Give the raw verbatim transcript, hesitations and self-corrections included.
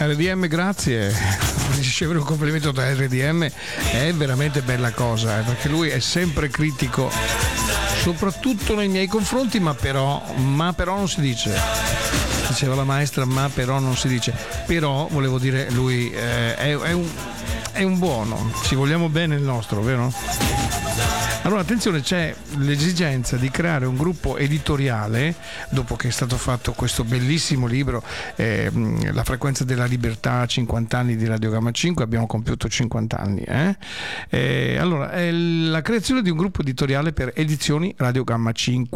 R D M, grazie. Ricevere un complimento da R D M è veramente bella cosa, eh, perché lui è sempre critico, soprattutto nei miei confronti, ma però, ma però non si dice. Diceva la maestra, ma però non si dice. Però, volevo dire, lui eh, è, è, un, è un buono, ci vogliamo bene il nostro, vero? Allora attenzione, c'è l'esigenza di creare un gruppo editoriale dopo che è stato fatto questo bellissimo libro, eh, La frequenza della libertà, cinquanta anni di Radio Gamma cinque, abbiamo compiuto cinquanta anni, eh? Eh, allora è la creazione di un gruppo editoriale per Edizioni Radio Gamma cinque.